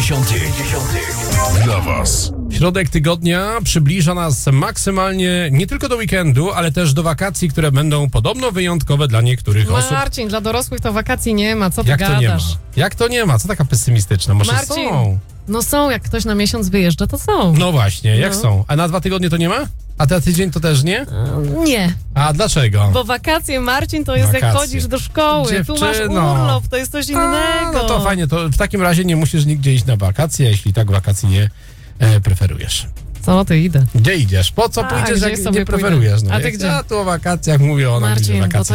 Dla was. Środek tygodnia przybliża nas maksymalnie nie tylko do weekendu, ale też do wakacji, które będą podobno wyjątkowe dla niektórych osób. Marcin, dla dorosłych to wakacji nie ma, co ty Jak to nie ma? gadasz? Jak to nie ma? Co taka pesymistyczna? Może Marcin, są? no są, jak ktoś na miesiąc wyjeżdża, to są. No właśnie, jak No. są? A na 2 tygodnie to nie ma? A na tydzień to też nie? Nie, A dlaczego? bo wakacje, Marcin, to jest jak Wakacje. chodzisz do szkoły, tu masz Dziewczyno. urlop, to jest coś innego. No to fajnie, to w takim razie nie musisz nigdzie iść na wakacje, jeśli tak wakacji nie preferujesz. Co ty, idę. Gdzie idziesz? Po co A, pójdziesz, gdzieś jak sobie nie pójdę. preferujesz? No, A ty jak gdzie? Ja tu o wakacjach mówię, ona Marcin, będzie bo wakacje. to